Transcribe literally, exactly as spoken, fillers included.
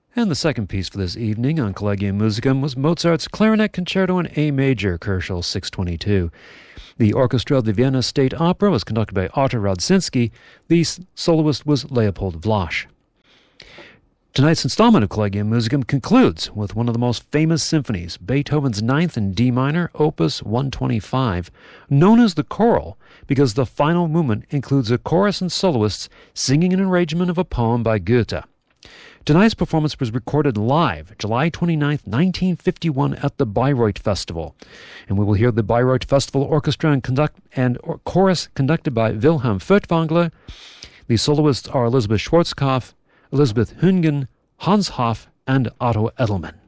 And the second piece for this evening on Collegium Musicum was Mozart's Clarinet Concerto in A Major, Koschel six twenty-two. The orchestra of the Vienna State Opera was conducted by Artur Radzinski. The soloist was Leopold Vlasch. Tonight's installment of Collegium Musicum concludes with one of the most famous symphonies, Beethoven's Ninth in D minor, Opus one twenty-five, known as the Choral because the final movement includes a chorus and soloists singing an arrangement of a poem by Goethe. Tonight's performance was recorded live July twenty-ninth, nineteen fifty-one at the Bayreuth Festival. And we will hear the Bayreuth Festival Orchestra and, conduct, and or, chorus conducted by Wilhelm Furtwängler. The soloists are Elizabeth Schwarzkopf, Elizabeth Hüngen, Hans Hoff, and Otto Edelmann.